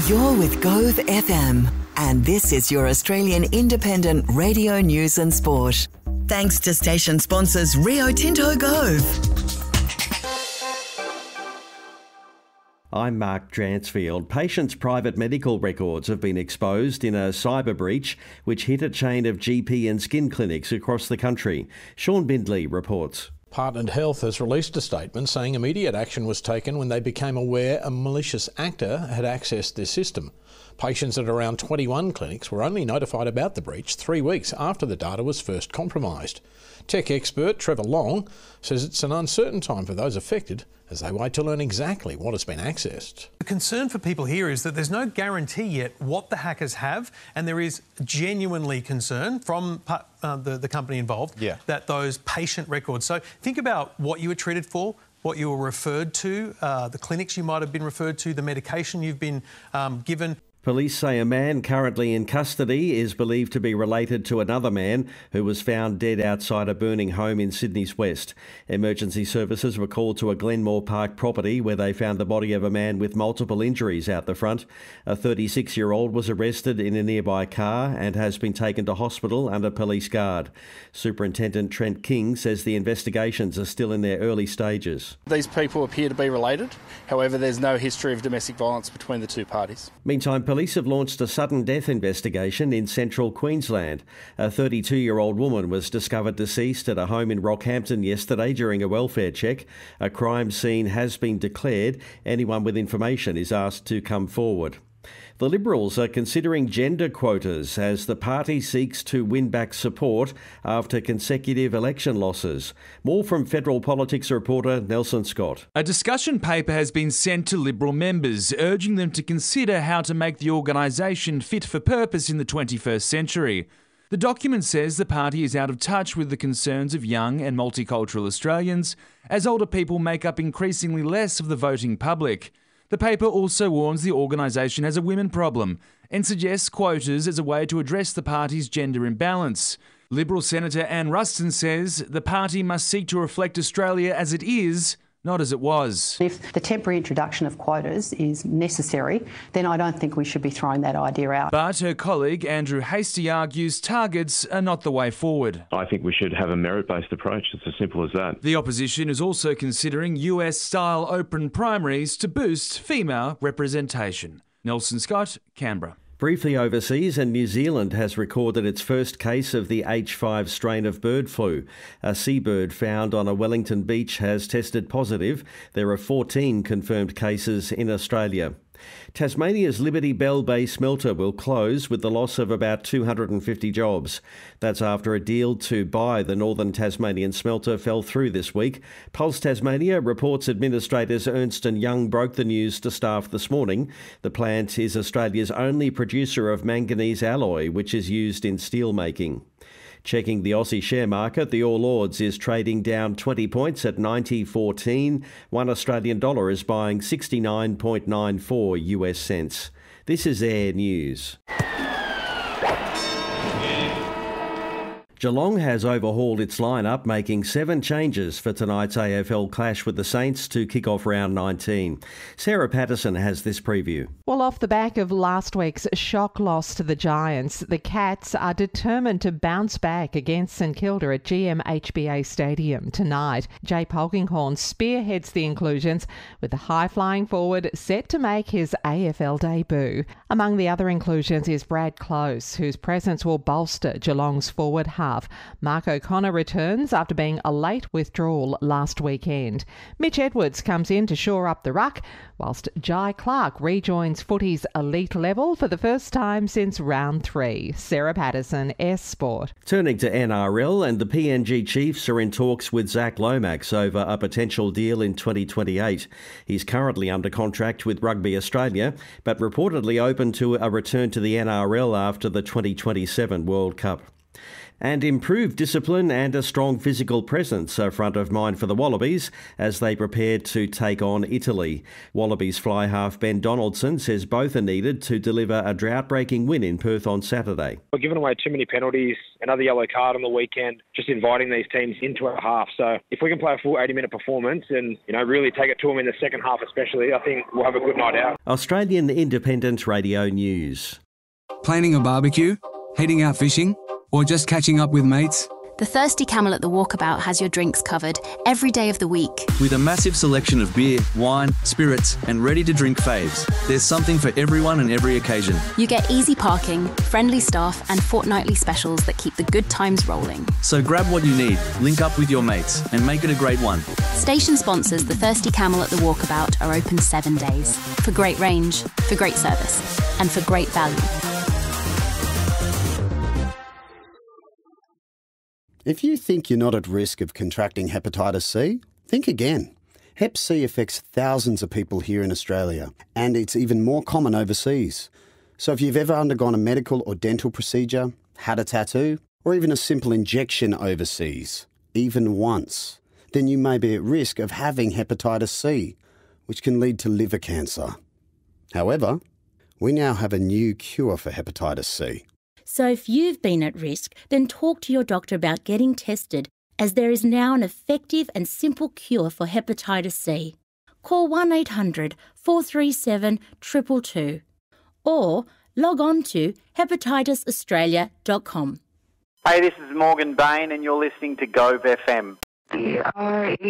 You're with Gove FM, and this is your Australian independent radio news and sport. Thanks to station sponsors Rio Tinto Gove. I'm Mark Dransfield. Patients' private medical records have been exposed in a cyber breach which hit a chain of GP and skin clinics across the country. Sean Bindley reports. Partnered Health has released a statement saying immediate action was taken when they became aware a malicious actor had accessed their system. Patients at around 21 clinics were only notified about the breach 3 weeks after the data was first compromised. Tech expert Trevor Long says it's an uncertain time for those affected as they wait to learn exactly what has been accessed. The concern for people here is that there's no guarantee yet what the hackers have, and there is genuinely concern from the company involved that those patient records. So think about what you were treated for, what you were referred to, the clinics you might have been referred to, the medication you've been given. Police say a man currently in custody is believed to be related to another man who was found dead outside a burning home in Sydney's West. Emergency services were called to a Glenmore Park property where they found the body of a man with multiple injuries out the front. A 36-year-old was arrested in a nearby car and has been taken to hospital under police guard. Superintendent Trent King says the investigations are still in their early stages. These people appear to be related. However, there's no history of domestic violence between the two parties. Meantime, police have launched a sudden death investigation in central Queensland. A 32-year-old woman was discovered deceased at a home in Rockhampton yesterday during a welfare check. A crime scene has been declared. Anyone with information is asked to come forward. The Liberals are considering gender quotas as the party seeks to win back support after consecutive election losses. More from Federal Politics reporter Nelson Scott. A discussion paper has been sent to Liberal members, urging them to consider how to make the organisation fit for purpose in the 21st century. The document says the party is out of touch with the concerns of young and multicultural Australians, as older people make up increasingly less of the voting public. The paper also warns the organisation has a women problem and suggests quotas as a way to address the party's gender imbalance. Liberal Senator Anne Ruston says the party must seek to reflect Australia as it is, not as it was. If the temporary introduction of quotas is necessary, then I don't think we should be throwing that idea out. But her colleague Andrew Hastie argues targets are not the way forward. I think we should have a merit-based approach. It's as simple as that. The opposition is also considering US-style open primaries to boost female representation. Nelson Scott, Canberra. Briefly overseas, and New Zealand has recorded its first case of the H5 strain of bird flu. A seabird found on a Wellington beach has tested positive. There are 14 confirmed cases in Australia. Tasmania's Liberty Bell Bay smelter will close with the loss of about 250 jobs. That's after a deal to buy the northern Tasmanian smelter fell through this week. Pulse Tasmania reports administrators Ernst & Young broke the news to staff this morning. The plant is Australia's only producer of manganese alloy, which is used in steel making. Checking the Aussie share market, the All Ords is trading down 20 points at 90.14. 1 Australian dollar is buying 69.94 US cents. This is Air News. Geelong has overhauled its lineup, making 7 changes for tonight's AFL clash with the Saints to kick off round 19. Sarah Patterson has this preview. Well, off the back of last week's shock loss to the Giants, the Cats are determined to bounce back against St Kilda at GMHBA Stadium tonight. Jay Polkinghorne spearheads the inclusions with the high-flying forward set to make his AFL debut. Among the other inclusions is Brad Close, whose presence will bolster Geelong's forward half. Mark O'Connor returns after being a late withdrawal last weekend. Mitch Edwards comes in to shore up the ruck, whilst Jai Clark rejoins footy's elite level for the first time since round 3. Sarah Patterson, S Sport. Turning to NRL, and the PNG Chiefs are in talks with Zach Lomax over a potential deal in 2028. He's currently under contract with Rugby Australia, but reportedly open to a return to the NRL after the 2027 World Cup. And improved discipline and a strong physical presence are front of mind for the Wallabies as they prepare to take on Italy. Wallabies fly half Ben Donaldson says both are needed to deliver a drought-breaking win in Perth on Saturday. We're giving away too many penalties, another yellow card on the weekend, just inviting these teams into our half. So if we can play a full 80-minute performance and, really take it to them in the second half especially, I think we'll have a good night out. Australian Independent Radio News. Planning a barbecue? Heading out fishing? Or just catching up with mates? The Thirsty Camel at the Walkabout has your drinks covered every day of the week. With a massive selection of beer, wine, spirits and ready-to-drink faves, there's something for everyone and every occasion. You get easy parking, friendly staff and fortnightly specials that keep the good times rolling. So grab what you need, link up with your mates and make it a great one. Station sponsors The Thirsty Camel at the Walkabout are open 7 days. For great range, for great service and for great value. If you think you're not at risk of contracting hepatitis C, think again. Hep C affects thousands of people here in Australia, and it's even more common overseas. So if you've ever undergone a medical or dental procedure, had a tattoo, or even a simple injection overseas, even once, then you may be at risk of having hepatitis C, which can lead to liver cancer. However, we now have a new cure for hepatitis C. So if you've been at risk, then talk to your doctor about getting tested, as there is now an effective and simple cure for hepatitis C. Call 1-800-437-222 or log on to hepatitisaustralia.com. Hey, this is Morgan Bain and you're listening to Gove FM.